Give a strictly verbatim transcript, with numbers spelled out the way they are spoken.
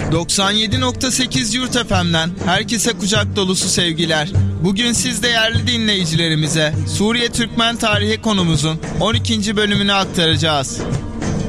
doksan yedi nokta sekiz Yurt F M'den herkese kucak dolusu sevgiler. Bugün siz değerli dinleyicilerimize Suriye Türkmen tarihi konumuzun on ikinci bölümünü aktaracağız.